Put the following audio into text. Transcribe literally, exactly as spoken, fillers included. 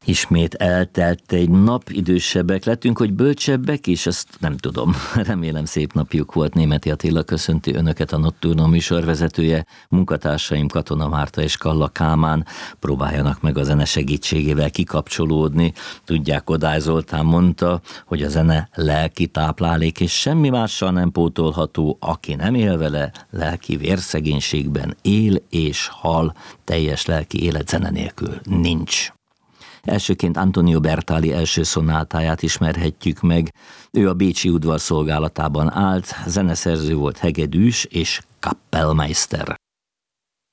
Ismét eltelt egy nap, idősebbek lettünk, hogy bölcsebbek, és ezt nem tudom. Remélem szép napjuk volt. Németi Attila köszönti önöket, a Nocturno műsorvezetője, munkatársaim Katona Márta és Kalla Kálmán. Próbáljanak meg a zene segítségével kikapcsolódni. Tudják, Kodály Zoltán mondta, hogy a zene lelki táplálék, és semmi mással nem pótolható, aki nem él vele, lelki vérszegénységben él és hal, teljes lelki élet zene nélkül nincs. Elsőként Antonio Bertali első szonátáját ismerhetjük meg. Ő a bécsi udvar szolgálatában állt, zeneszerző volt, hegedűs és Kapellmeister.